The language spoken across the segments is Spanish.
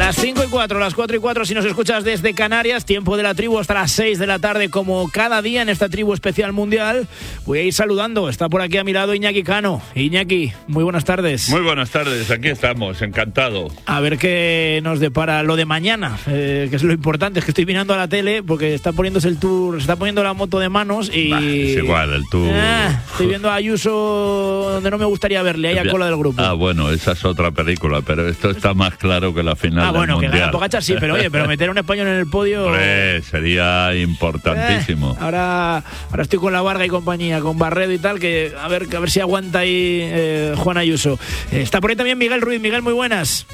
Las 5:04, las 4:04 si nos escuchas desde Canarias, tiempo de la tribu hasta las 6 de la tarde como cada día en esta tribu especial mundial. Voy a ir saludando, está por aquí a mi lado Iñaki Cano. Iñaki, muy buenas tardes. Muy buenas tardes, aquí estamos, encantado. A ver qué nos depara lo de mañana, que es lo importante, es que estoy mirando a la tele porque está poniéndose el Tour, se está poniendo la moto de manos y... Es igual, el Tour... estoy viendo a Ayuso donde no me gustaría verle, ahí a cola del grupo. Bueno, esa es otra película, pero esto está más claro que la final del bueno, Mundial. Que gana Pogačar sí, pero oye, pero meter a un español en el podio... Hombre, sería importantísimo. Ahora estoy con la Varga y compañía, con Barredo y tal, que a ver si aguanta ahí Juan Ayuso. Está por ahí también Miguel Ruiz. Miguel, muy buenas.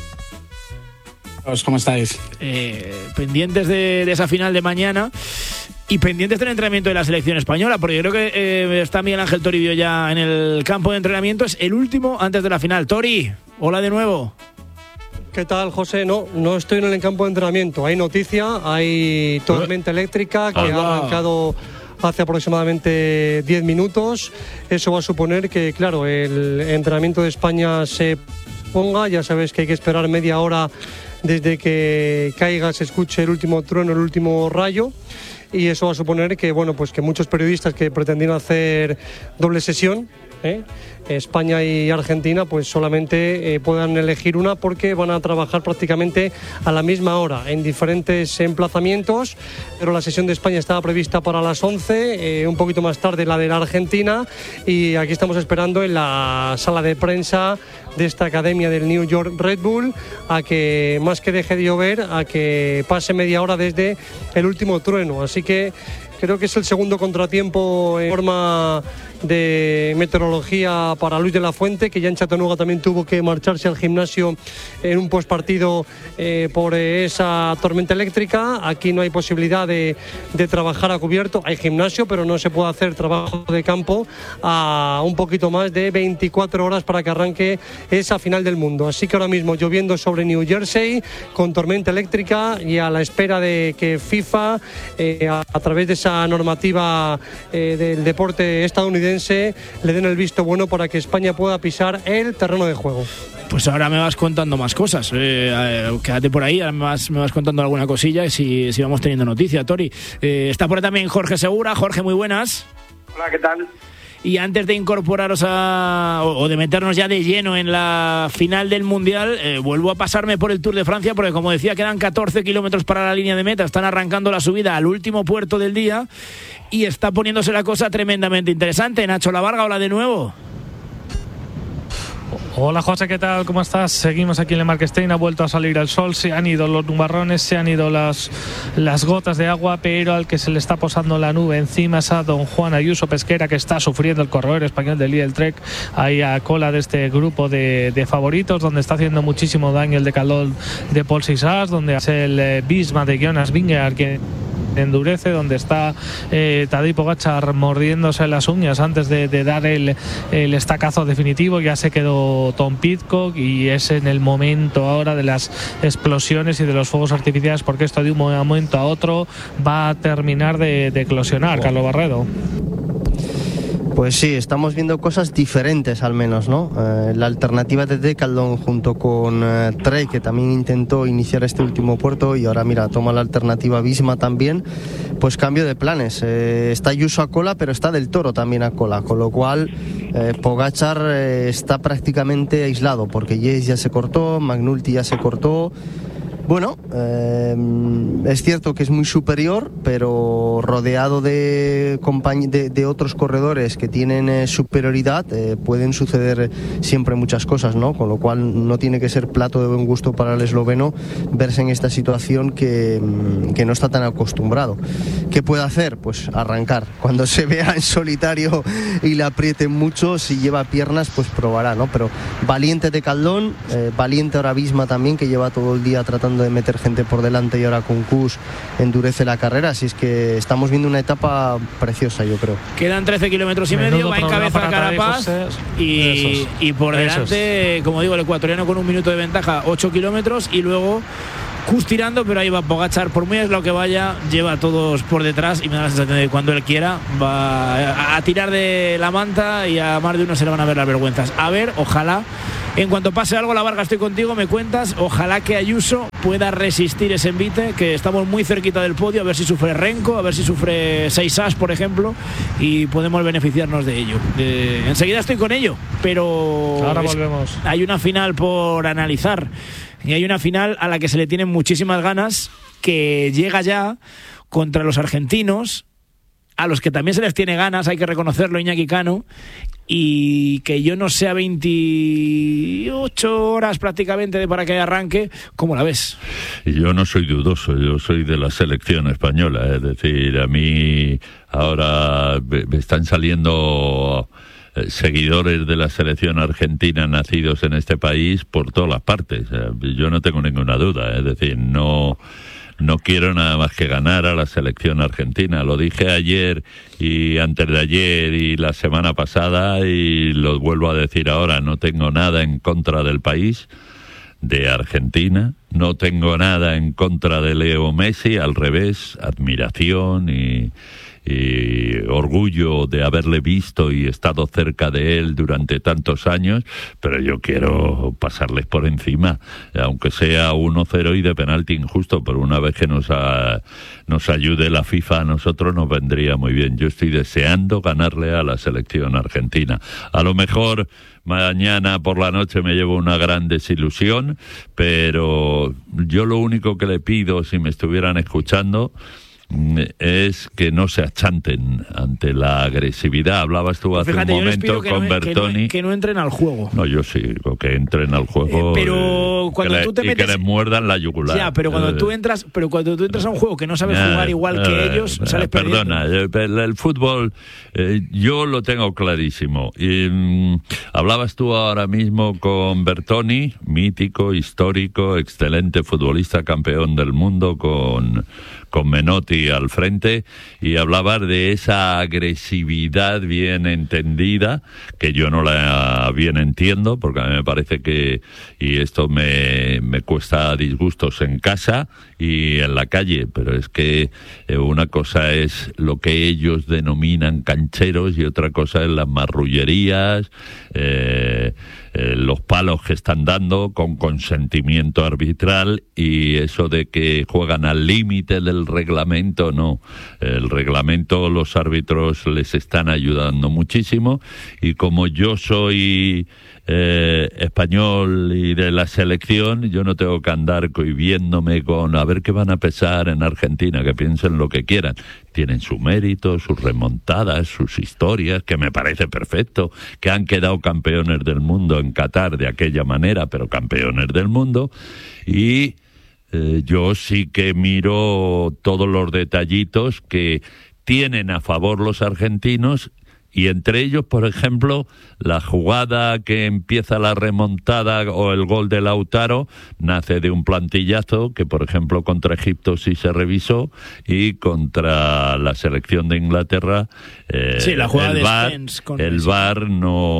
¿Cómo estáis? Pendientes de esa final de mañana y pendientes del entrenamiento de la selección española, porque yo creo que está Miguel Ángel Toribio ya en el campo de entrenamiento. Es el último antes de la final. Tori, hola de nuevo. ¿Qué tal, José? No estoy en el campo de entrenamiento. Hay noticia, hay tormenta eléctrica que ha arrancado hace aproximadamente 10 minutos. Eso va a suponer que, claro, el entrenamiento de España se ponga. Ya sabes que hay que esperar media hora desde que caiga, se escuche el último trueno, el último rayo. Y eso va a suponer que, bueno, pues que muchos periodistas que pretendían hacer doble sesión, España y Argentina, pues solamente puedan elegir una, porque van a trabajar prácticamente a la misma hora en diferentes emplazamientos, pero la sesión de España estaba prevista para las 11, un poquito más tarde la de la Argentina, y aquí estamos esperando en la sala de prensa de esta academia del New York Red Bull a que, más que deje de llover, a que pase media hora desde el último trueno. Así que creo que es el segundo contratiempo en forma de meteorología para Luis de la Fuente, que ya en Chattanooga también tuvo que marcharse al gimnasio en un postpartido por esa tormenta eléctrica. Aquí no hay posibilidad de trabajar a cubierto. Hay gimnasio, pero no se puede hacer trabajo de campo a un poquito más de 24 horas para que arranque esa final del mundo. Así que ahora mismo lloviendo sobre New Jersey, con tormenta eléctrica, y a la espera de que FIFA, a través de esa normativa del deporte estadounidense, le den el visto bueno para que España pueda pisar el terreno de juego. Pues ahora me vas contando más cosas. Quédate por ahí, ahora me vas contando alguna cosilla y si vamos teniendo noticia, Tori. Está por ahí también Jorge Segura. Jorge, muy buenas. Hola, ¿qué tal? Y antes de incorporaros o de meternos ya de lleno en la final del Mundial, vuelvo a pasarme por el Tour de Francia, porque como decía, quedan 14 kilómetros para la línea de meta. Están arrancando la subida al último puerto del día y está poniéndose la cosa tremendamente interesante. Nacho Lavarga, hola de nuevo. Hola José, ¿qué tal? ¿Cómo estás? Seguimos aquí en el Marquestein, ha vuelto a salir el sol, se han ido los nubarrones, se han ido las gotas de agua, pero al que se le está posando la nube encima es a don Juan Ayuso Pesquera, que está sufriendo el corredor español del Lidl Trek, ahí a cola de este grupo de favoritos, donde está haciendo muchísimo daño el decalón de Paul Sisas, donde es el Bisma de Jonas Vingegaard que endurece, donde está Tadej Pogačar mordiéndose las uñas antes de dar el estacazo definitivo. Ya se quedó Tom Pidcock y es en el momento ahora de las explosiones y de los fuegos artificiales, porque esto de un momento a otro va a terminar de eclosionar. Carlos Barredo. Pues sí, estamos viendo cosas diferentes al menos, ¿no? La alternativa de Decathlon junto con Trek, que también intentó iniciar este último puerto, y ahora mira, toma la alternativa Visma también, pues cambio de planes. Está Ayuso a cola, pero está Del Toro también a cola, con lo cual Pogačar está prácticamente aislado, porque Yates ya se cortó, McNulty ya se cortó. Bueno, es cierto que es muy superior, pero rodeado de otros corredores que tienen superioridad, pueden suceder siempre muchas cosas, ¿no? Con lo cual no tiene que ser plato de buen gusto para el esloveno verse en esta situación que no está tan acostumbrado. ¿Qué puede hacer? Pues arrancar. Cuando se vea en solitario y le aprieten mucho, si lleva piernas, pues probará, ¿no? Pero valiente de Caldón, valiente ahora Visma también, que lleva todo el día tratando de meter gente por delante, y ahora con Kuss endurece la carrera. Así es que estamos viendo una etapa preciosa, yo creo. Quedan 13 kilómetros y medio, va en cabeza Carapaz y por delante, como digo, el ecuatoriano con un minuto de ventaja, 8 kilómetros, y luego Kuss tirando, pero ahí va Pogačar, por muy aislado que vaya, lleva a todos por detrás y me da la sensación de que cuando él quiera va a tirar de la manta y a más de uno se le van a ver las vergüenzas. A ver, ojalá, en cuanto pase algo, la Varga, estoy contigo, me cuentas, ojalá que Ayuso pueda resistir ese envite, que estamos muy cerquita del podio, a ver si sufre Renko, a ver si sufre Seixas, por ejemplo, y podemos beneficiarnos de ello. Enseguida estoy con ello, pero ahora volvemos. Hay una final por analizar y hay una final a la que se le tienen muchísimas ganas, que llega ya contra los argentinos, a los que también se les tiene ganas, hay que reconocerlo, Iñaki Cano, y que yo no sé a 28 horas prácticamente para que arranque, ¿cómo la ves? Yo no soy dudoso, yo soy de la selección española, es decir, a mí ahora me están saliendo seguidores de la selección argentina nacidos en este país por todas las partes. Yo no tengo ninguna duda, es decir, no quiero nada más que ganar a la selección argentina. Lo dije ayer y antes de ayer y la semana pasada y lo vuelvo a decir ahora. No tengo nada en contra del país, de Argentina. No tengo nada en contra de Leo Messi, al revés, admiración y orgullo de haberle visto y estado cerca de él durante tantos años, pero yo quiero pasarles por encima, aunque sea 1-0 y de penalti injusto, pero una vez que nos ayude la FIFA a nosotros nos vendría muy bien. Yo estoy deseando ganarle a la selección argentina. A lo mejor mañana por la noche me llevo una gran desilusión, pero yo lo único que le pido, si me estuvieran escuchando, es que no se achanten ante la agresividad. Hablabas tú hace un momento con Bertoni. Que no entren al juego. No, yo sí, que entren al juego pero cuando tú te metes, y que les muerdan la yugular. Ya, pero cuando tú entras a un juego que no sabes jugar igual que ellos, sales perdiendo. Perdona, el fútbol yo lo tengo clarísimo. Y hablabas tú ahora mismo con Bertoni, mítico, histórico, excelente futbolista, campeón del mundo con Menotti al frente, y hablabas de esa agresividad bien entendida, que yo no la bien entiendo, porque a mí me parece que, y esto me cuesta disgustos en casa y en la calle, pero es que una cosa es lo que ellos denominan cancheros y otra cosa es las marrullerías, los palos que están dando con consentimiento arbitral, y eso de que juegan al límite del reglamento, no. El reglamento, los árbitros les están ayudando muchísimo, y como yo soy español y de la selección, yo no tengo que andar cohibiéndome con a ver qué van a pesar en Argentina, que piensen lo que quieran. Tienen su mérito, sus remontadas, sus historias, que me parece perfecto, que han quedado campeones del mundo en Qatar de aquella manera, pero campeones del mundo, y yo sí que miro todos los detallitos que tienen a favor los argentinos, y entre ellos, por ejemplo, la jugada que empieza la remontada o el gol de Lautaro nace de un plantillazo que, por ejemplo, contra Egipto sí se revisó, y contra la selección de Inglaterra sí, la jugada el VAR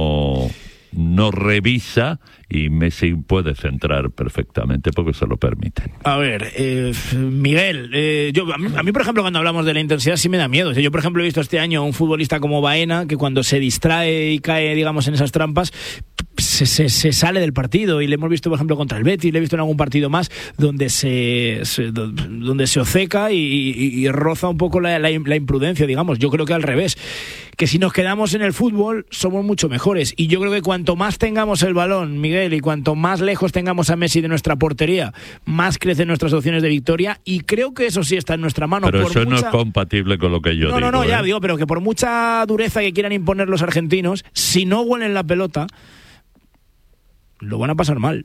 no revisa, y Messi puede centrar perfectamente porque se lo permiten. A ver, Miguel, a mí, por ejemplo, cuando hablamos de la intensidad sí me da miedo. Yo, por ejemplo, he visto este año a un futbolista como Baena, que cuando se distrae y cae, digamos, en esas trampas, se sale del partido, y le hemos visto, por ejemplo, contra el Betis, le he visto en algún partido más donde se obceca y roza un poco la imprudencia, digamos. Yo creo que al revés, que si nos quedamos en el fútbol somos mucho mejores, y yo creo que cuanto más tengamos el balón, Miguel, y cuanto más lejos tengamos a Messi de nuestra portería, más crecen nuestras opciones de victoria, y creo que eso sí está en nuestra mano. Pero eso no es compatible con lo que yo digo. No, ya digo, pero que por mucha dureza que quieran imponer los argentinos, si no huelen la pelota, lo van a pasar mal.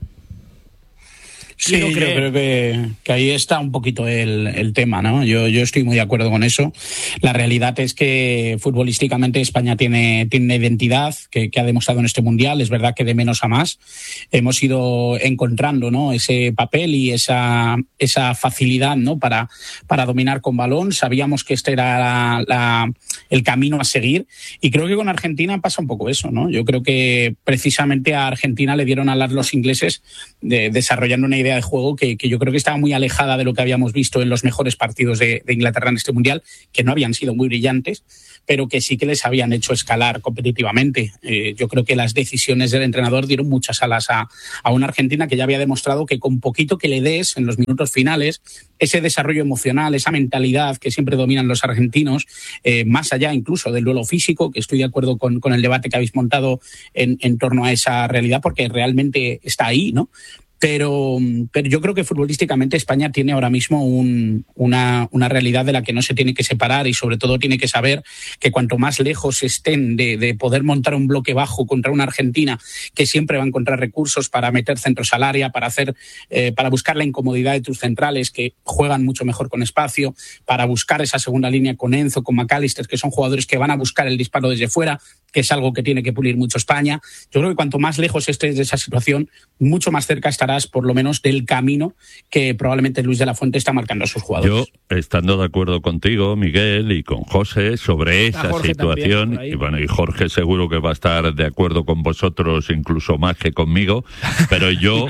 Sí, yo creo que ahí está un poquito el tema, ¿no? Yo estoy muy de acuerdo con eso. La realidad es que futbolísticamente España tiene una identidad que ha demostrado en este Mundial. Es verdad que de menos a más hemos ido encontrando, ¿no?, ese papel y esa facilidad, ¿no?, para dominar con balón. Sabíamos que este era el camino a seguir, y creo que con Argentina pasa un poco eso, ¿no? Yo creo que precisamente a Argentina le dieron alas los ingleses desarrollando una idea idea de juego que yo creo que estaba muy alejada de lo que habíamos visto en los mejores partidos de Inglaterra en este Mundial, que no habían sido muy brillantes, pero que sí que les habían hecho escalar competitivamente. Yo creo que las decisiones del entrenador dieron muchas alas a una Argentina que ya había demostrado que con poquito que le des en los minutos finales, ese desarrollo emocional, esa mentalidad que siempre dominan los argentinos, más allá incluso del duelo físico, que estoy de acuerdo con el debate que habéis montado en torno a esa realidad, porque realmente está ahí, ¿no? Pero yo creo que futbolísticamente España tiene ahora mismo una realidad de la que no se tiene que separar, y sobre todo tiene que saber que cuanto más lejos estén de poder montar un bloque bajo contra una Argentina que siempre va a encontrar recursos para meter centros al área, para buscar la incomodidad de tus centrales que juegan mucho mejor con espacio, para buscar esa segunda línea con Enzo, con McAllister, que son jugadores que van a buscar el disparo desde fuera, que es algo que tiene que pulir mucho España. Yo creo que cuanto más lejos estés de esa situación, mucho más cerca estarás, por lo menos, del camino que probablemente Luis de la Fuente está marcando a sus jugadores. Yo, estando de acuerdo contigo, Miguel, y con José, sobre esa situación, y Jorge seguro que va a estar de acuerdo con vosotros, incluso más que conmigo, pero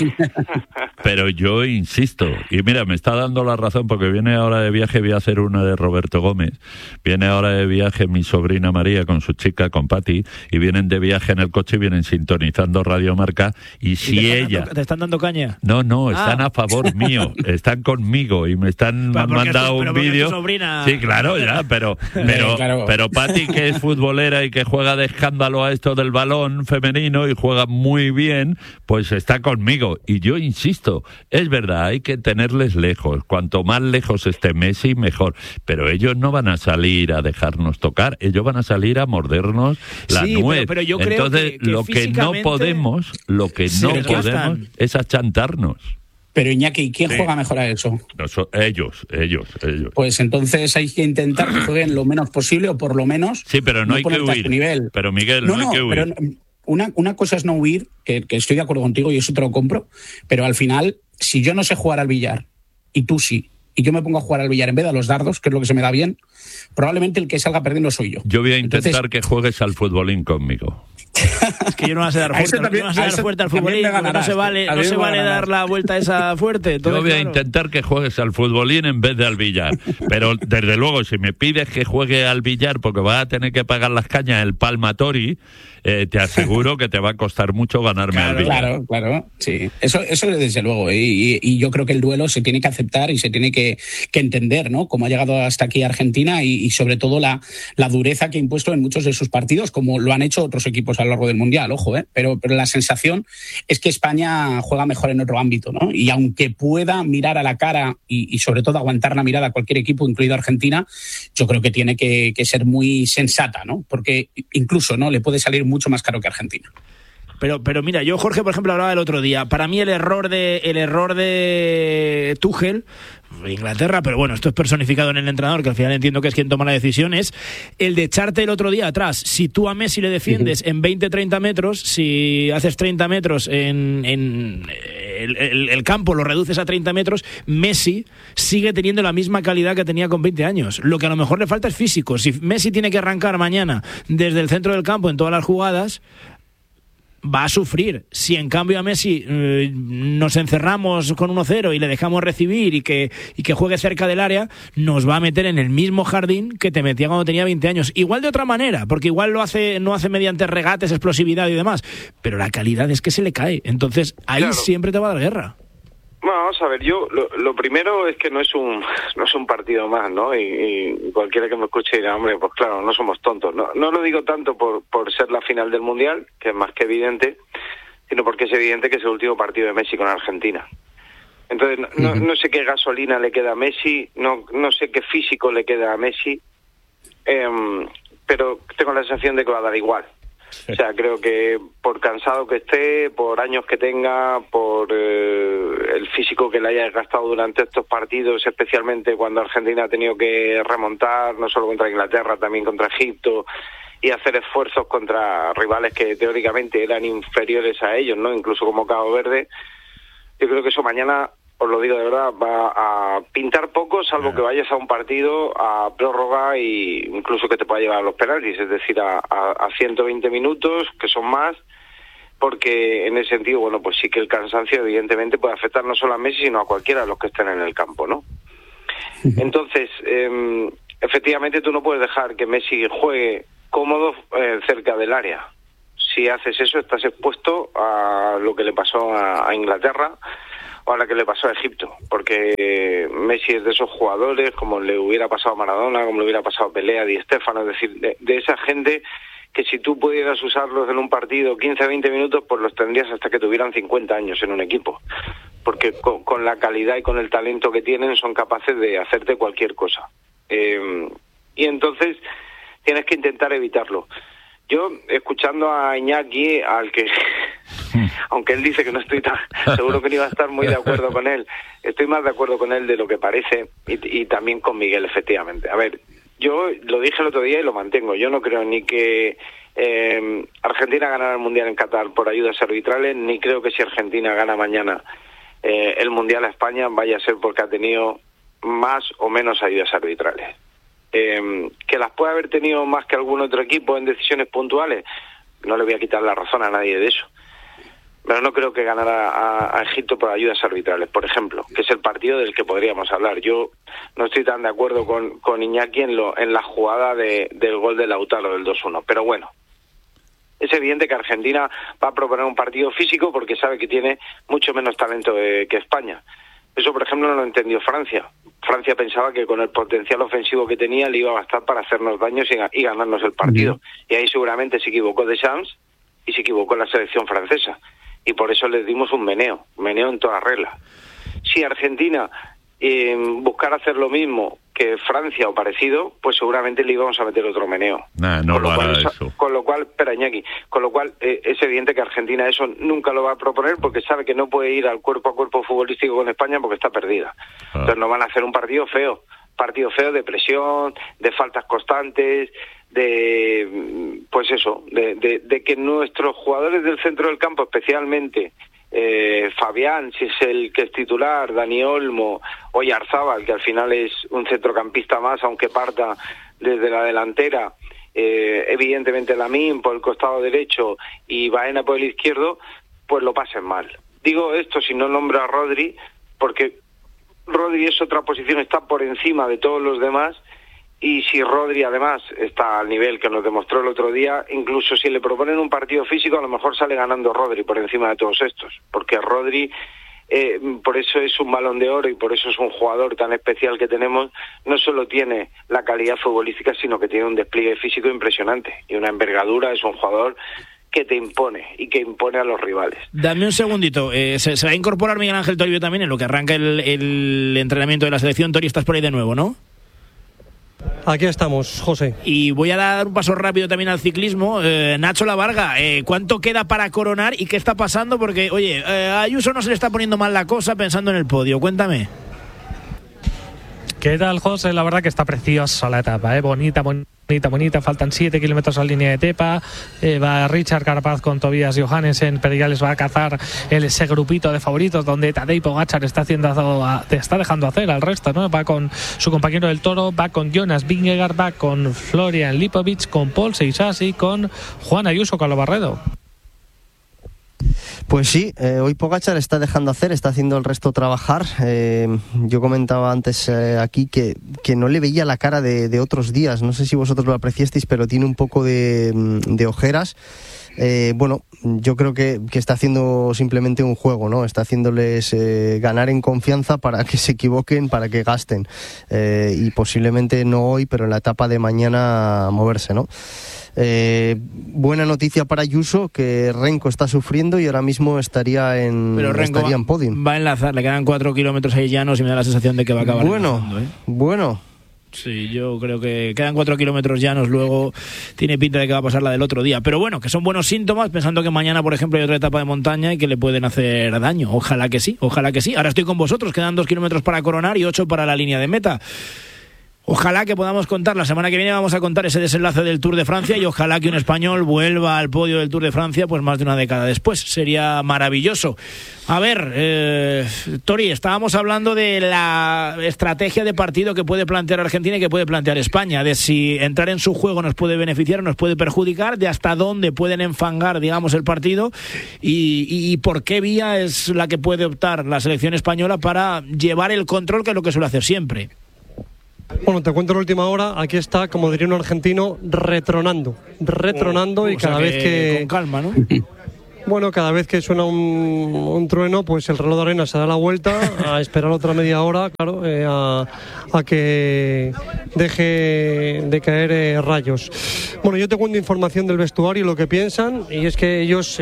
yo insisto, y mira, me está dando la razón, porque viene ahora de viaje, voy a hacer una de Roberto Gómez, viene ahora de viaje mi sobrina María con su chica, con Pati, y vienen de viaje en el coche y vienen sintonizando Radio Marca, y si ¿Te están dando caña? No, están a favor mío, están conmigo y me han mandado un vídeo. Sí, claro, ya, pero Pati, que es futbolera y que juega de escándalo a esto del balón femenino y juega muy bien, pues está conmigo. Y yo insisto, es verdad, hay que tenerles lejos. Cuanto más lejos esté Messi, mejor. Pero ellos no van a salir a dejarnos tocar, ellos van a salir a mordernos la nuez. Pero yo creo que lo que no podemos es achantarnos. Pero Iñaki, ¿quién juega mejor a eso? Ellos. Pues entonces hay que intentar que jueguen lo menos posible, o por lo menos pero no hay que huir. Nivel. Pero Miguel, no hay que huir. Pero una cosa es no huir, que estoy de acuerdo contigo y eso te lo compro, pero al final, si yo no sé jugar al billar y tú sí, y yo me pongo a jugar al billar en vez de a los dardos, que es lo que se me da bien, probablemente el que salga perdiendo soy yo. Yo voy a intentar que juegues al futbolín conmigo. Es que yo no voy a dar fuerte al futbolín, no se vale dar la vuelta esa fuerte. Yo voy a intentar que juegues al futbolín en vez de al billar, pero desde luego si me pides que juegue al billar porque vas a tener que pagar las cañas el Palmatori, te aseguro que te va a costar mucho ganarme al billar. Claro, sí. Eso desde luego, y yo creo que el duelo se tiene que aceptar y se tiene que entender, ¿no? Cómo ha llegado hasta aquí Argentina y sobre todo la dureza que ha impuesto en muchos de sus partidos, como lo han hecho otros equipos a lo largo del Mundial, ojo, pero la sensación es que España juega mejor en otro ámbito, ¿no? Y aunque pueda mirar a la cara y sobre todo aguantar la mirada a cualquier equipo, incluido Argentina, yo creo que tiene que ser muy sensata, ¿no? Porque incluso, ¿no?, le puede salir mucho más caro que Argentina. Pero mira, yo, Jorge, por ejemplo, hablaba el otro día. Para mí el error de Tuchel, Inglaterra, pero bueno, esto es personificado en el entrenador, que al final entiendo que es quien toma la decisión, es el de echarte el otro día atrás. Si tú a Messi le defiendes en 20-30 metros, si haces 30 metros en el campo, lo reduces a 30 metros, Messi sigue teniendo la misma calidad que tenía con 20 años. Lo que a lo mejor le falta es físico. Si Messi tiene que arrancar mañana desde el centro del campo en todas las jugadas, va a sufrir. Si en cambio a Messi nos encerramos con 1-0 y le dejamos recibir y que juegue cerca del área, nos va a meter en el mismo jardín que te metía cuando tenía 20 años. Igual de otra manera, porque igual no hace mediante regates, explosividad y demás, pero la calidad es que se le cae. Entonces ahí siempre te va a dar guerra. Bueno, vamos a ver, yo lo primero es que no es un partido más, ¿no? Y cualquiera que me escuche dirá, hombre, pues claro, no somos tontos. No lo digo tanto por ser la final del Mundial, que es más que evidente, sino porque es evidente que es el último partido de Messi con Argentina. Entonces, no sé qué gasolina le queda a Messi, no sé qué físico le queda a Messi, pero tengo la sensación de que va a dar igual. O sea, creo que por cansado que esté, por años que tenga, por el físico que le haya gastado durante estos partidos, especialmente cuando Argentina ha tenido que remontar, no solo contra Inglaterra, también contra Egipto, y hacer esfuerzos contra rivales que teóricamente eran inferiores a ellos, ¿no? Incluso como Cabo Verde. Yo creo que eso mañana, os lo digo de verdad, va a pintar poco, salvo que vayas a un partido a prórroga e incluso que te pueda llevar a los penaltis, es decir, a 120 minutos, que son más, porque en ese sentido, bueno, pues sí que el cansancio evidentemente puede afectar no solo a Messi, sino a cualquiera de los que estén en el campo, ¿no? Entonces, efectivamente tú no puedes dejar que Messi juegue cómodo cerca del área. Si haces eso, estás expuesto a lo que le pasó a Inglaterra o a lo que le pasó a Egipto, porque Messi es de esos jugadores, como le hubiera pasado a Maradona, como le hubiera pasado a Pelé, a Di Stéfano, es decir, de esa gente que si tú pudieras usarlos en un partido 15-20 minutos, pues los tendrías hasta que tuvieran 50 años en un equipo, porque con la calidad y con el talento que tienen son capaces de hacerte cualquier cosa. Y entonces tienes que intentar evitarlo. Yo, escuchando a Iñaki, al que, aunque él dice que no estoy tan seguro que no iba a estar muy de acuerdo con él, estoy más de acuerdo con él de lo que parece, y también con Miguel, efectivamente. A ver, yo lo dije el otro día y lo mantengo. Yo no creo ni que Argentina ganará el Mundial en Qatar por ayudas arbitrales, ni creo que si Argentina gana mañana el Mundial a España vaya a ser porque ha tenido más o menos ayudas arbitrales. Que las puede haber tenido más que algún otro equipo en decisiones puntuales, no le voy a quitar la razón a nadie de eso. Pero no creo que ganara a Egipto por ayudas arbitrales, por ejemplo, que es el partido del que podríamos hablar. Yo no estoy tan de acuerdo con Iñaki en la jugada del gol de Lautaro, del 2-1. Pero bueno, es evidente que Argentina va a proponer un partido físico porque sabe que tiene mucho menos talento que España. Eso, por ejemplo, no lo entendió Francia. Francia pensaba que con el potencial ofensivo que tenía le iba a bastar para hacernos daños y ganarnos el partido. Y ahí seguramente se equivocó Deschamps y se equivocó la selección francesa. Y por eso les dimos un meneo en toda regla. Si Argentina buscara hacer lo mismo que Francia o parecido, pues seguramente le íbamos a meter otro meneo. No lo hará eso. Con lo cual, espera, Iñaki, es evidente que Argentina eso nunca lo va a proponer porque sabe que no puede ir al cuerpo a cuerpo futbolístico con España porque está perdida. Entonces nos van a hacer un partido feo de presión, de faltas constantes, de que nuestros jugadores del centro del campo, especialmente Fabián, si es el que es titular, Dani Olmo, Oyarzábal, que al final es un centrocampista más, aunque parta desde la delantera, evidentemente Lamine por el costado derecho y Baena por el izquierdo, pues lo pasen mal. Digo esto si no nombro a Rodri, porque Rodri es otra posición, está por encima de todos los demás, y si Rodri además está al nivel que nos demostró el otro día, incluso si le proponen un partido físico, a lo mejor sale ganando Rodri por encima de todos estos, porque Rodri, por eso es un Balón de Oro y por eso es un jugador tan especial que tenemos, no solo tiene la calidad futbolística, sino que tiene un despliegue físico impresionante y una envergadura. Es un jugador que te impone y que impone a los rivales. Dame un segundito, se va a incorporar Miguel Ángel Toribio también en lo que arranca el entrenamiento de la selección. Tori, estás por ahí de nuevo, ¿no? Aquí estamos, José. Y voy a dar un paso rápido también al ciclismo. Nacho Lavarga, ¿cuánto queda para coronar y qué está pasando? Porque, oye, a Ayuso no se le está poniendo mal la cosa pensando en el podio. Cuéntame. ¿Qué tal, José? La verdad que está preciosa la etapa, bonita. Faltan 7 kilómetros a la línea de Tepa. Va Richard Carapaz con Tobias Johannesen, pero ya les va a cazar ese grupito de favoritos donde Tadej Pogačar está dejando hacer al resto, ¿no? Va con su compañero del Toro, va con Jonas Vingegaard, va con Florian Lipovic, con Paul Seixas y con Juan Ayuso Calobarredo. Pues sí, hoy Pogačar está dejando hacer, está haciendo el resto trabajar. Yo comentaba antes aquí que no le veía la cara de otros días. No sé si vosotros lo apreciasteis, pero tiene un poco de ojeras. Yo creo que está haciendo simplemente un juego, ¿no? Está haciéndoles ganar en confianza para que se equivoquen, para que gasten. Y posiblemente no hoy, pero en la etapa de mañana moverse, ¿no? Buena noticia para Ayuso, que Renko está sufriendo y ahora mismo estaría en podium. Va a enlazar, le quedan 4 kilómetros ahí llanos y me da la sensación de que va a acabar Bueno. Sí, yo creo que quedan 4 kilómetros llanos, luego tiene pinta de que va a pasar la del otro día. Pero bueno, que son buenos síntomas, pensando que mañana, por ejemplo, hay otra etapa de montaña y que le pueden hacer daño. Ojalá que sí. Ahora estoy con vosotros, quedan 2 kilómetros para coronar y 8 para la línea de meta. Ojalá que podamos contar, la semana que viene vamos a contar ese desenlace del Tour de Francia y ojalá que un español vuelva al podio del Tour de Francia pues más de una década después, sería maravilloso. A ver, Tori, estábamos hablando de la estrategia de partido que puede plantear Argentina y que puede plantear España, de si entrar en su juego nos puede beneficiar o nos puede perjudicar, de hasta dónde pueden enfangar, digamos, el partido y por qué vía es la que puede optar la selección española para llevar el control, que es lo que suele hacer siempre. Bueno, te cuento la última hora. Aquí está, como diría un argentino, retronando y cada vez que... Con calma, ¿no? Bueno, cada vez que suena un trueno, pues el reloj de arena se da la vuelta a esperar otra media hora, claro, a que deje de caer rayos. Bueno, yo te cuento información del vestuario y lo que piensan, y es que ellos...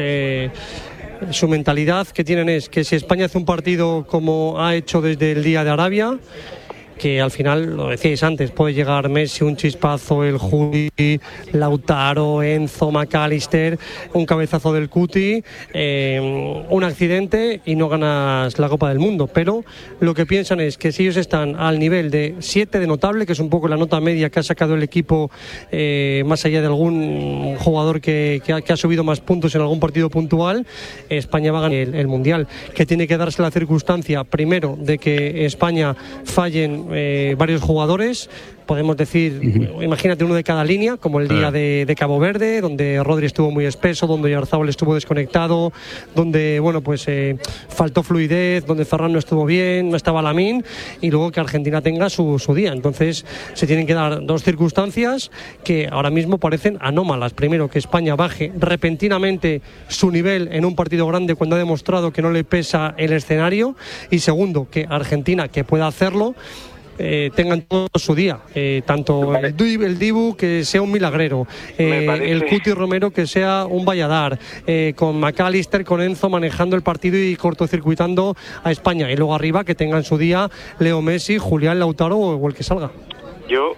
su mentalidad que tienen es que si España hace un partido como ha hecho desde el día de Arabia, que al final, lo decíais antes, puede llegar Messi, un chispazo, el Juli, Lautaro, Enzo, McAllister, un cabezazo del Cuti, un accidente y no ganas la Copa del Mundo. Pero lo que piensan es que si ellos están al nivel de 7 de notable, que es un poco la nota media que ha sacado el equipo, más allá de algún jugador que ha subido más puntos en algún partido puntual, España va a ganar el Mundial. Que tiene que darse la circunstancia, primero, de que España fallen varios jugadores, podemos decir, imagínate uno de cada línea, como el día de Cabo Verde, donde Rodri estuvo muy espeso, donde Oyarzabal estuvo desconectado, donde, bueno, pues faltó fluidez, donde Ferran no estuvo bien, no estaba Lamine, y luego que Argentina tenga su día. Entonces se tienen que dar dos circunstancias que ahora mismo parecen anómalas. Primero, que España baje repentinamente su nivel en un partido grande cuando ha demostrado que no le pesa el escenario, y segundo, que Argentina, que pueda hacerlo, tengan todo su día, tanto el Dibu que sea un milagrero, el Cuti Romero que sea un valladar, con McAllister, con Enzo manejando el partido y cortocircuitando a España, y luego arriba que tengan su día Leo Messi, Julián, Lautaro o el que salga. Yo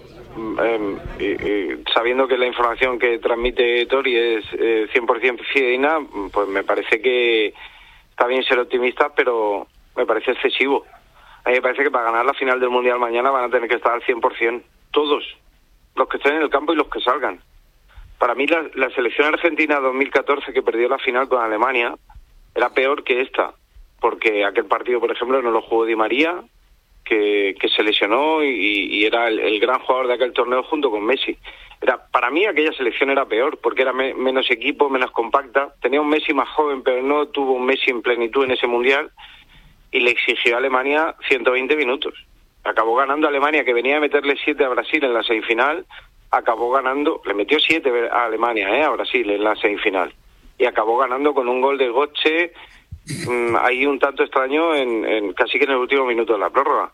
sabiendo que la información que transmite Tori es 100% fidedigna, pues me parece que está bien ser optimista, pero me parece excesivo. A mí me parece que para ganar la final del Mundial mañana van a tener que estar al 100%, todos, los que estén en el campo y los que salgan. Para mí la selección argentina 2014, que perdió la final con Alemania, era peor que esta, porque aquel partido, por ejemplo, no lo jugó Di María, que se lesionó y era el gran jugador de aquel torneo junto con Messi. Para mí aquella selección era peor, porque era menos equipo, menos compacta, tenía un Messi más joven, pero no tuvo un Messi en plenitud en ese Mundial, y le exigió a Alemania 120 minutos. Acabó ganando a Alemania, que venía a meterle 7 a Brasil en la semifinal, acabó ganando, le metió 7 a Alemania, a Brasil en la semifinal, y acabó ganando con un gol de Götze, ahí un tanto extraño, en casi que en el último minuto de la prórroga,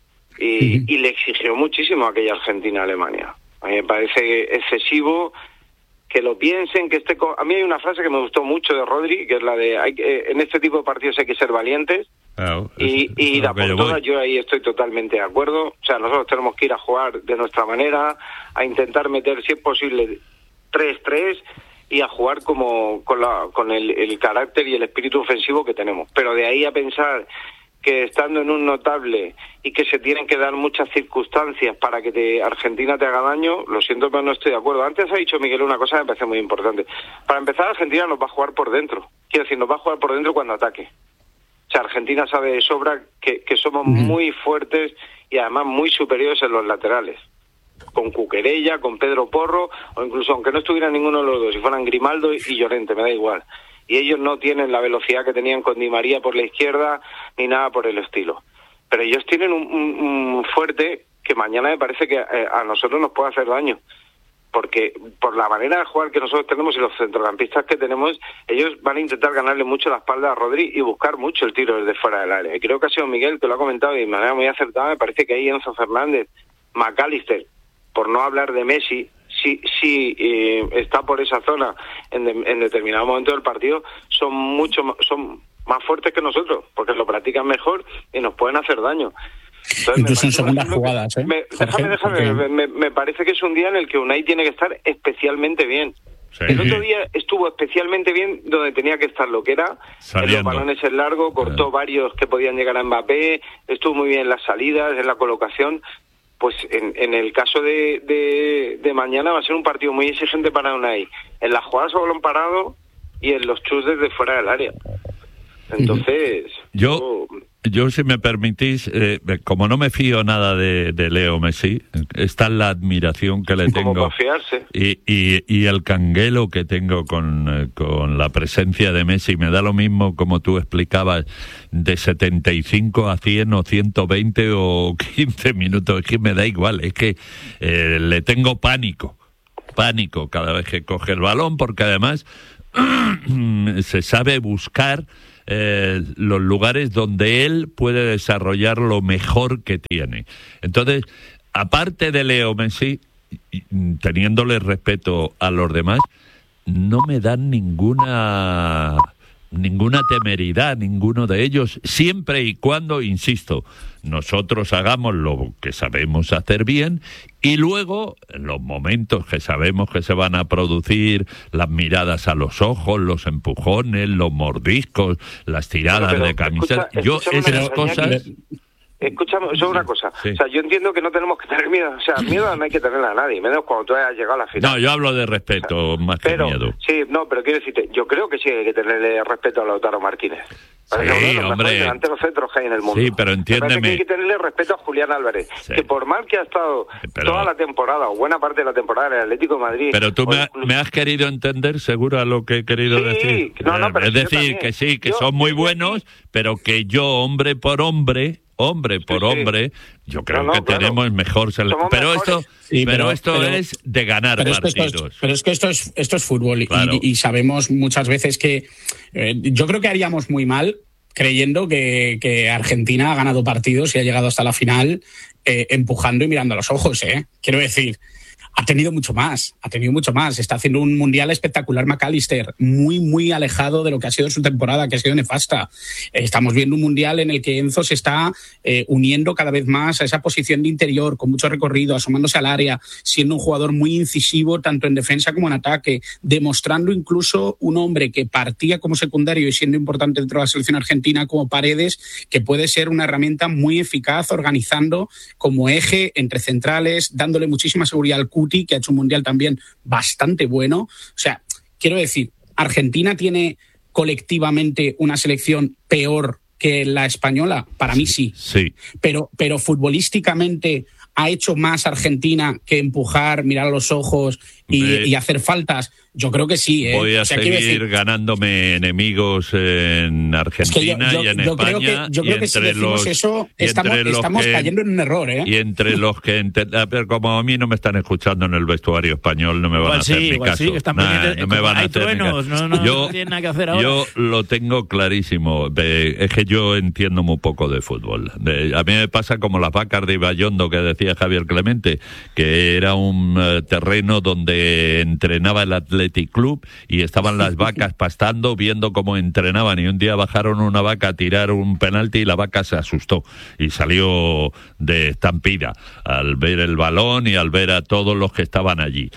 y le exigió muchísimo a aquella Argentina-Alemania. A mí me parece excesivo que lo piensen, que a mí hay una frase que me gustó mucho de Rodri, que es la de en este tipo de partidos hay que ser valientes. Claro, y ir a por todas. Yo ahí estoy totalmente de acuerdo. O sea, nosotros tenemos que ir a jugar de nuestra manera, a intentar meter, si es posible, 3-3 y a jugar con el carácter y el espíritu ofensivo que tenemos. Pero de ahí a pensar que estando en un notable y que se tienen que dar muchas circunstancias para que Argentina te haga daño, lo siento, pero no estoy de acuerdo. Antes ha dicho Miguel una cosa que me parece muy importante. Para empezar, Argentina nos va a jugar por dentro. Quiero decir, nos va a jugar por dentro cuando ataque. O sea, Argentina sabe de sobra que somos muy fuertes y además muy superiores en los laterales. Con Cuquerella, con Pedro Porro, o incluso aunque no estuviera ninguno de los dos, si fueran Grimaldo y Llorente, me da igual. Y ellos no tienen la velocidad que tenían con Di María por la izquierda, ni nada por el estilo. Pero ellos tienen un fuerte que mañana me parece que a nosotros nos puede hacer daño. Porque por la manera de jugar que nosotros tenemos y los centrocampistas que tenemos, ellos van a intentar ganarle mucho la espalda a Rodri y buscar mucho el tiro desde fuera del área. Y creo que ha sido Miguel que lo ha comentado de manera muy acertada. Me parece que ahí Enzo Fernández, McAllister, por no hablar de Messi, si está por esa zona en determinado momento del partido, son más fuertes que nosotros, porque lo practican mejor y nos pueden hacer daño. Entonces, incluso en segundas jugadas, me parece que es un día en el que Unai tiene que estar especialmente bien. Sí. El otro día estuvo especialmente bien donde tenía que estar, lo que era en los balones en largo, cortó varios que podían llegar a Mbappé, estuvo muy bien en las salidas, en la colocación, pues en el caso de mañana va a ser un partido muy exigente para Unai, en las jugadas a balón parado y en los chus desde fuera del área. Entonces, yo si me permitís, como no me fío nada de Leo Messi, está la admiración que le tengo y el canguelo que tengo con la presencia de Messi. Me da lo mismo, como tú explicabas, de 75 a 100 o 120 o 15 minutos, es que me da igual, es que le tengo pánico cada vez que coge el balón, porque además se sabe buscar los lugares donde él puede desarrollar lo mejor que tiene. Entonces, aparte de Leo Messi, teniéndole respeto a los demás, no me dan ninguna temeridad, ninguno de ellos, siempre y cuando, insisto, nosotros hagamos lo que sabemos hacer bien, y luego, en los momentos que sabemos que se van a producir, las miradas a los ojos, los empujones, los mordiscos, las tiradas de camiseta, esas cosas... Escúchame, eso es una cosa. Sí. O sea, yo entiendo que no tenemos que tener miedo. O sea, miedo no hay que tenerle a nadie, menos cuando tú hayas llegado a la final. No, yo hablo de respeto, más que miedo. Sí, no, pero quiero decirte, yo creo que sí hay que tenerle respeto a Lautaro Martínez. Sí, hombre. Delante de los centros que hay en el mundo. Sí, pero entiéndeme. Que hay que tenerle respeto a Julián Álvarez, que por mal que ha estado toda la temporada, o buena parte de la temporada en el Atlético de Madrid... Pero tú me has querido entender, seguro, a lo que he querido decir. No, pero es decir, que sí, que son muy buenos, pero que yo, hombre por hombre, yo creo que tenemos mejor selección. Pero esto es de ganar partidos. Pero es que esto es fútbol, claro. y sabemos muchas veces que yo creo que haríamos muy mal creyendo que Argentina ha ganado partidos y ha llegado hasta la final empujando y mirando a los ojos. Quiero decir, ha tenido mucho más. Está haciendo un mundial espectacular McAllister, muy, muy alejado de lo que ha sido su temporada, que ha sido nefasta. Estamos viendo un mundial en el que Enzo se está uniendo cada vez más a esa posición de interior, con mucho recorrido, asomándose al área, siendo un jugador muy incisivo, tanto en defensa como en ataque, demostrando incluso un hombre que partía como secundario y siendo importante dentro de la selección argentina como Paredes, que puede ser una herramienta muy eficaz, organizando como eje entre centrales, dándole muchísima seguridad al Cuti, que ha hecho un mundial también bastante bueno. O sea, quiero decir, ¿Argentina tiene colectivamente una selección peor que la española? Para mí sí. Pero futbolísticamente ¿ha hecho más Argentina que empujar, mirar a los ojos y hacer faltas? Yo creo que sí. Voy a seguir ganándome enemigos en Argentina y en España. Yo creo que si decimos eso, estamos cayendo en un error. Y entre los que... Pero como a mí no me están escuchando en el vestuario español, no me van a hacer ni caso. Sí, están no me van a hacer truenos, no tienen nada que hacer ahora. Yo lo tengo clarísimo. Es que yo entiendo muy poco de fútbol. A mí me pasa como las vacas de Ibayondo que decía Javier Clemente, que era un terreno donde entrenaba el Athletic Club y estaban las vacas pastando, viendo cómo entrenaban, y un día bajaron una vaca a tirar un penalti y la vaca se asustó y salió de estampida al ver el balón y al ver a todos los que estaban allí.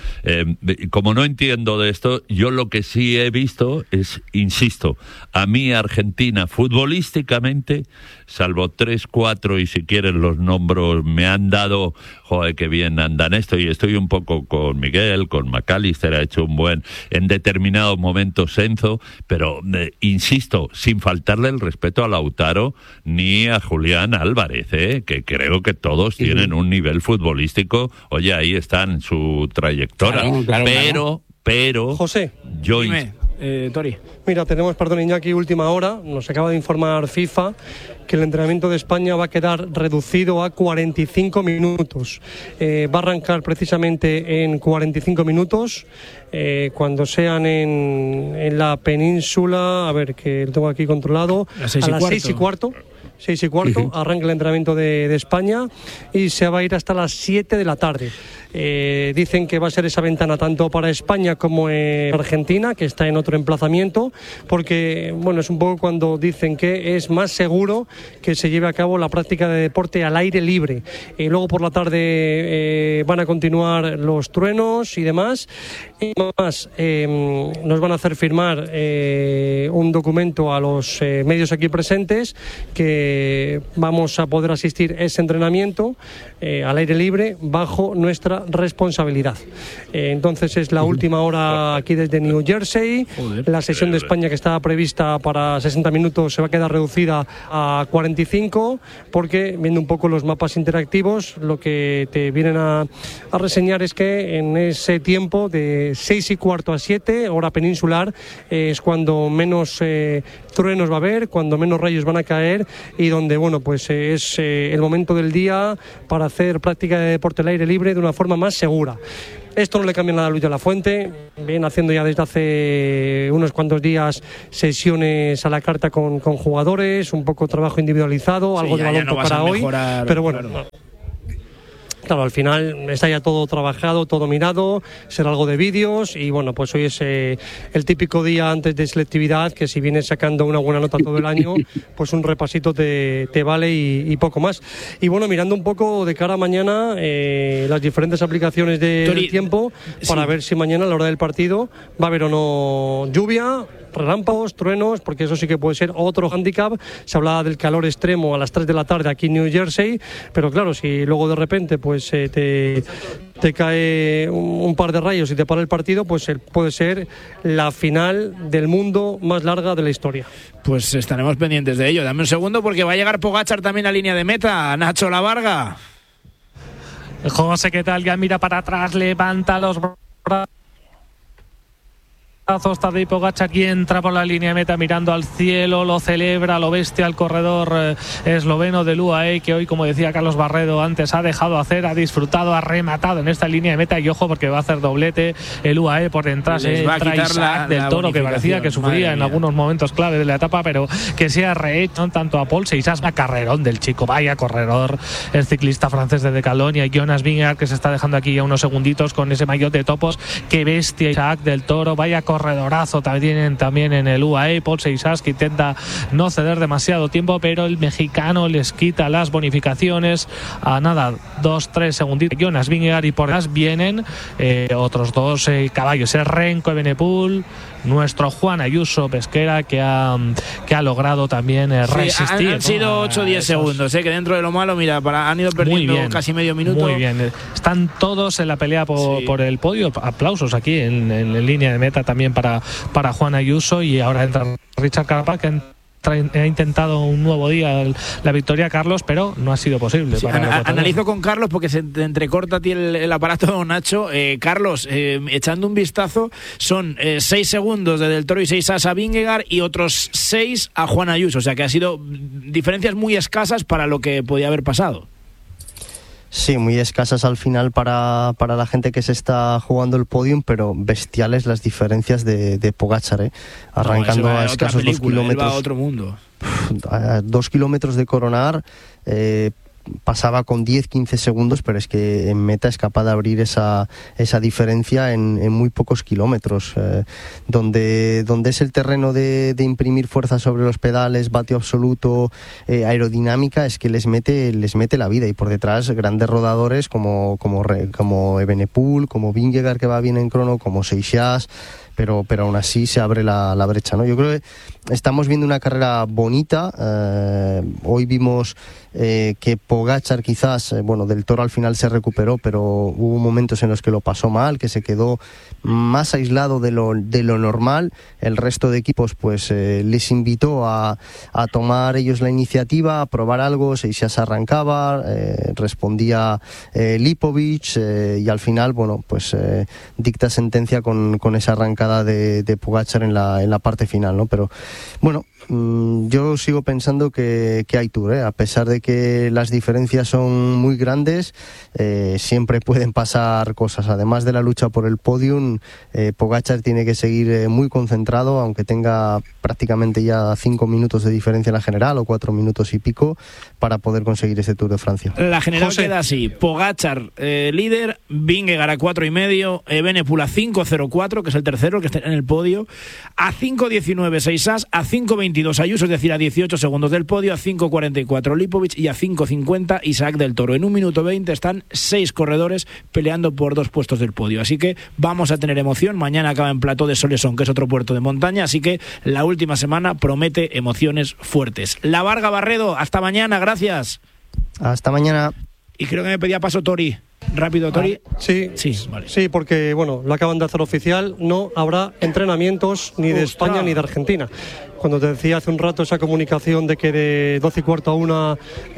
Como no entiendo de esto, yo lo que sí he visto es, insisto, a mí Argentina futbolísticamente, salvo 3, 4 y si quieren los nombres, me han dado, joder, qué bien andan esto, y estoy un poco con Miguel, con McAllister, ha hecho un buen, en determinados momentos Enzo, pero insisto, sin faltarle el respeto a Lautaro ni a Julián Álvarez, que creo que todos tienen un nivel futbolístico, oye, ahí están su trayectoria, pero José, yo dime. Tori. Mira, tenemos, Iñaki, última hora. Nos acaba de informar FIFA que el entrenamiento de España va a quedar reducido a 45 minutos. Va a arrancar precisamente en 45 minutos, cuando sean en la península, a ver, que lo tengo aquí controlado, a las 6:15. 6:15 arranca el entrenamiento de España y se va a ir hasta las 7 de la tarde. Dicen que va a ser esa ventana tanto para España como en Argentina, que está en otro emplazamiento, porque bueno, es un poco cuando dicen que es más seguro que se lleve a cabo la práctica de deporte al aire libre. Luego por la tarde van a continuar los truenos y demás. Y más, nos van a hacer firmar un documento a los medios aquí presentes que vamos a poder asistir a ese entrenamiento al aire libre bajo nuestra responsabilidad. Entonces es la última hora aquí desde New Jersey. La sesión de España, que estaba prevista para 60 minutos, se va a quedar reducida a 45, porque viendo un poco los mapas interactivos, lo que te vienen a reseñar es que en ese tiempo de 6:15 a 7, hora peninsular, es cuando menos truenos va a haber, cuando menos rayos van a caer, y donde, bueno, pues es el momento del día para hacer práctica de deporte al aire libre de una forma más segura. Esto no le cambia nada a Luis de la Fuente. Viene haciendo ya desde hace unos cuantos días sesiones a la carta con jugadores, un poco trabajo individualizado, sí, algo de balón para hoy, pero bueno, claro, al final está ya todo trabajado, todo mirado, será algo de vídeos, y bueno, pues hoy es el típico día antes de selectividad, que si vienes sacando una buena nota todo el año, pues un repasito te vale y poco más. Y bueno, mirando un poco de cara a mañana las diferentes aplicaciones del tiempo, para ver si mañana a la hora del partido va a haber o no lluvia, relámpagos, truenos, porque eso sí que puede ser otro hándicap. Se hablaba del calor extremo a las 3 de la tarde aquí en New Jersey, pero claro, si luego de repente pues te cae un par de rayos y te para el partido, pues puede ser la final del mundo más larga de la historia. Pues estaremos pendientes de ello. Dame un segundo, porque va a llegar Pogačar también a línea de meta. Nacho Lavarga. José, ¿qué tal? Ya mira para atrás, levanta los brazos. Tadej Pogačar, aquí entra por la línea de meta mirando al cielo, lo celebra, lo bestia el corredor esloveno del UAE, que hoy, como decía Carlos Barredo antes, ha dejado hacer, ha disfrutado, ha rematado en esta línea de meta, y ojo, porque va a hacer doblete el UAE por detrás. Entra Isaac del Toro, que parecía que sufría en algunos momentos clave de la etapa, pero que se ha rehecho tanto a Paul Seixas, a carrerón del chico, vaya corredor, el ciclista francés de Decathlon, y Jonas Vingegaard, que se está dejando aquí ya unos segunditos con ese maillot de topos, que bestia Isaac del Toro, vaya corredorazo también en el UAE. Paul Seixas, que intenta no ceder demasiado tiempo, pero el mexicano les quita las bonificaciones a nada, 2-3 segunditos. Jonas Vingegaard, y por detrás vienen otros dos caballos, el Renko Evenepoel, nuestro Juan Ayuso Pesquera, que ha logrado también resistir. Han sido 8-10 segundos, que dentro de lo malo, mira, han ido perdiendo casi medio minuto. Muy bien, están todos en la pelea por el podio. Aplausos aquí en línea de meta también para Juan Ayuso, y ahora entra Richard Carapaz, que ha intentado un nuevo día la victoria, Carlos, pero no ha sido posible. Sí, analizo con Carlos, porque se te entrecorta a ti el aparato, Nacho. Carlos, echando un vistazo, son 6 segundos de Del Toro y 6 a Vingegaard, y otros 6 a Juan Ayuso, o sea que ha sido diferencias muy escasas para lo que podía haber pasado. Sí, muy escasas al final para la gente que se está jugando el podium, pero bestiales las diferencias de Pogačar, arrancando a escasos 2 kilómetros. A otro mundo. A 2 kilómetros de coronar, pasaba con 10-15 segundos, pero es que en meta es capaz de abrir esa diferencia en muy pocos kilómetros, donde es el terreno de imprimir fuerza sobre los pedales, vatio absoluto, aerodinámica, es que les mete la vida, y por detrás grandes rodadores como Evenepoel, como Vingegaard, que va bien en crono, como Seixas, pero aún así se abre la brecha, ¿no? Yo creo que estamos viendo una carrera bonita. Hoy vimos que Pogačar quizás, Del Toro al final se recuperó, pero hubo momentos en los que lo pasó mal, que se quedó más aislado de lo normal. El resto de equipos pues les invitó a tomar ellos la iniciativa, a probar algo. Seixas arrancaba, respondía Lipovic, y al final dicta sentencia con esa arrancada de Pogačar en la parte final, ¿no? Pero bueno, yo sigo pensando que hay Tour, a pesar de que las diferencias son muy grandes, siempre pueden pasar cosas. Además de la lucha por el podium, Pogačar tiene que seguir muy concentrado, aunque tenga prácticamente ya 5 minutos de diferencia en la general, o 4 minutos y pico, para poder conseguir ese Tour de Francia. La general queda así: Pogačar líder, Vingegaard a 4,5, Evenepoel a 5,04, que es el tercero, que está en el podio, a 5,19 Seixas, a 5,21 5.22 Ayuso, es decir, a 18 segundos del podio, a 5.44 Lipovic y a 5.50 Isaac del Toro. En 1 minuto 20 están 6 corredores peleando por 2 puestos del podio, así que vamos a tener emoción. Mañana acaba en Plató de Solesón, que es otro puerto de montaña, así que la última semana promete emociones fuertes. La Varga Barredo, hasta mañana, gracias. Hasta mañana. Y creo que me pedía paso Tori. Rápido, Tori. Sí, vale. Sí, porque bueno, lo acaban de hacer oficial, no habrá entrenamientos ni de España ni de Argentina. Cuando te decía hace un rato esa comunicación de que de 12:15 a 1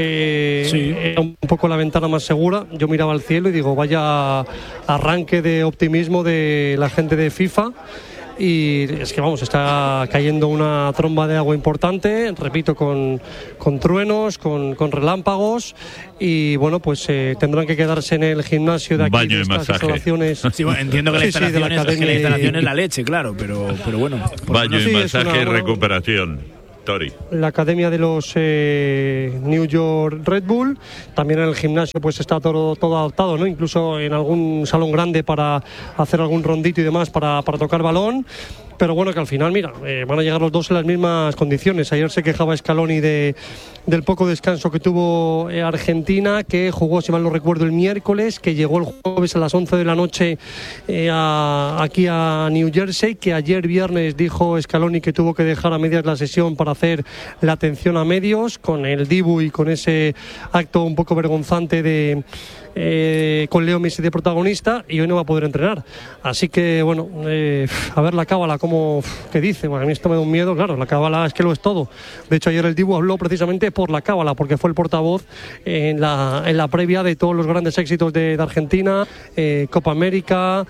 era un poco la ventana más segura, yo miraba al cielo y digo, vaya arranque de optimismo de la gente de FIFA. Y es que vamos, está cayendo una tromba de agua importante, repito, con truenos, con relámpagos, y bueno, pues tendrán que quedarse en el gimnasio de aquí. Baño de y masaje. Instalaciones. Sí, bueno, entiendo que la instalación es la leche, claro, pero bueno. Baño y masaje y recuperación. Tori. La academia de los New York Red Bull, también en el gimnasio pues está todo adaptado, ¿no? Incluso en algún salón grande para hacer algún rondito y demás para tocar balón. Pero bueno, que al final, mira, van a llegar los dos en las mismas condiciones. Ayer se quejaba Scaloni del poco descanso que tuvo Argentina, que jugó, si mal no recuerdo, el miércoles, que llegó el jueves a las 11 de la noche aquí a New Jersey, que ayer viernes dijo Scaloni que tuvo que dejar a medias la sesión para hacer la atención a medios, con el Dibu y con ese acto un poco vergonzante con Leo Messi de protagonista, y hoy no va a poder entrenar. Así que bueno, a ver la cábala como que dice. Bueno, a mí esto me da un miedo, claro, la cábala es que lo es todo. De hecho, ayer el Dibu habló precisamente por la cábala, porque fue el portavoz en la previa de todos los grandes éxitos de Argentina, Copa América,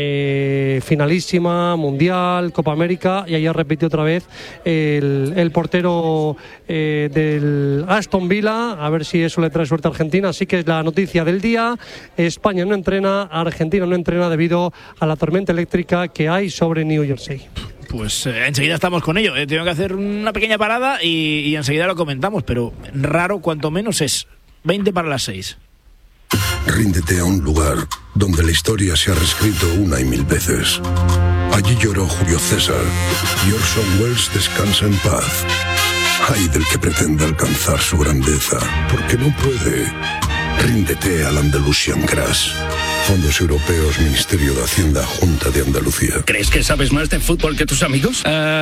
finalísima, Mundial, Copa América, y ayer repitió otra vez el portero del Aston Villa, a ver si eso le trae suerte a Argentina. Así que es la noticia del día. España no entrena, Argentina no entrena debido a la tormenta eléctrica que hay sobre New Jersey. Pues enseguida estamos con ello. Tengo que hacer una pequeña parada y enseguida lo comentamos, pero raro cuanto menos es 20 para las 6. Ríndete a un lugar donde la historia se ha reescrito 1 y 1000 veces. Allí lloró Julio César y Orson Welles descansa en paz. Ay del que pretenda alcanzar su grandeza, porque no puede. Ríndete al Andalusian Crash. Fondos Europeos, Ministerio de Hacienda, Junta de Andalucía. ¿Crees que sabes más de fútbol que tus amigos?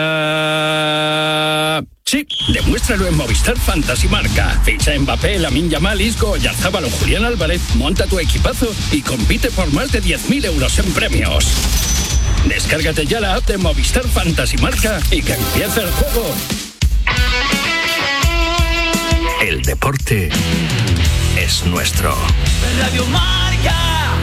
Sí, demuéstralo en Movistar Fantasy Marca. Ficha a Mbappé, Lamine Yamal, Isco, Oyarzabal o Julián Álvarez, monta tu equipazo y compite por más de 10.000 euros en premios. Descárgate ya la app de Movistar Fantasy Marca y que empiece el juego. El deporte es nuestro. Radio Marca.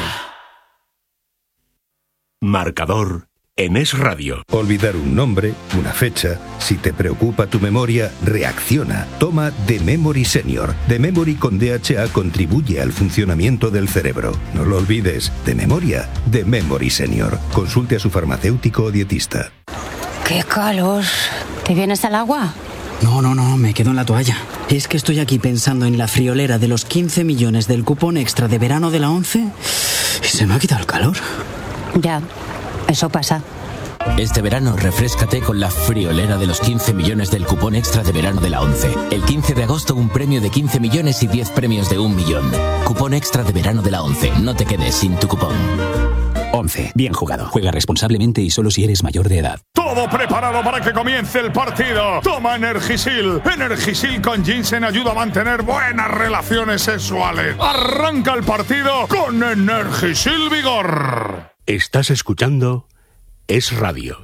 Marcador en Es Radio. Olvidar un nombre, una fecha. Si te preocupa tu memoria, reacciona. Toma The Memory Senior. The Memory con DHA contribuye al funcionamiento del cerebro. No lo olvides. De memoria, The Memory Senior. Consulte a su farmacéutico o dietista. ¡Qué calor! ¿Te vienes al agua? No, me quedo en la toalla. Es que estoy aquí pensando en la friolera de los 15 millones del cupón extra de verano de la 11 y se me ha quitado el calor. Ya, eso pasa. Este verano refréscate con la friolera de los 15 millones del cupón extra de verano de la 11. El 15 de agosto un premio de 15 millones y 10 premios de 1 millón. Cupón extra de verano de la 11. No te quedes sin tu cupón. 11. Bien jugado. Juega responsablemente y solo si eres mayor de edad. Todo preparado para que comience el partido. Toma Energisil. Energisil con ginseng ayuda a mantener buenas relaciones sexuales. Arranca el partido con Energisil Vigor. Estás escuchando Es Radio.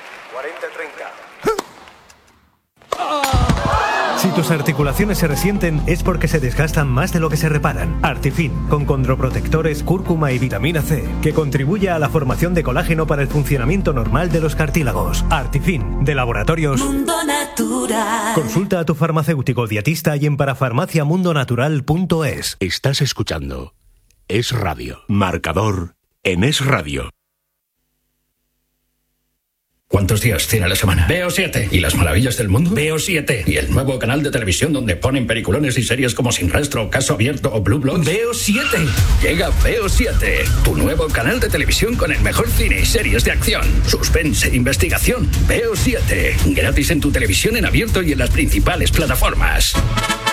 40-30. Si tus articulaciones se resienten es porque se desgastan más de lo que se reparan. Artifin, con condroprotectores, cúrcuma y vitamina C, que contribuye a la formación de colágeno para el funcionamiento normal de los cartílagos. Artifin, de Laboratorios Mundo Natural. Consulta a tu farmacéutico dietista y en parafarmaciamundonatural.es. Estás escuchando Es Radio. Marcador en Es Radio. ¿Cuántos días tiene la semana? Veo 7. ¿Y las maravillas del mundo? Veo 7. ¿Y el nuevo canal de televisión donde ponen peliculones y series como Sin Rastro, Caso Abierto o Blue Bloods? Veo 7. Llega Veo 7, tu nuevo canal de televisión con el mejor cine y series de acción, suspense, investigación. Veo 7, gratis en tu televisión en abierto y en las principales plataformas.